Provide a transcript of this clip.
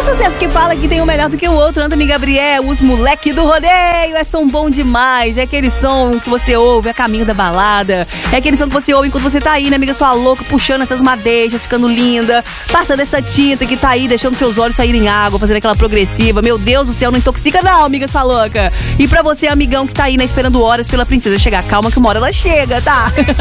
Sucesso que fala que tem um melhor do que o outro, Anthony Gabriel, os moleque do rodeio, é som bom demais, é aquele som que você ouve a caminho da balada, é aquele som que você ouve enquanto você tá aí, né, amiga sua louca, puxando essas madeixas, ficando linda, passando essa tinta que tá aí, deixando seus olhos saírem água, fazendo aquela progressiva, meu Deus do céu, não intoxica não, amiga sua louca. E pra você, amigão, que tá aí, né, esperando horas pela princesa chegar, calma que uma hora ela chega, tá?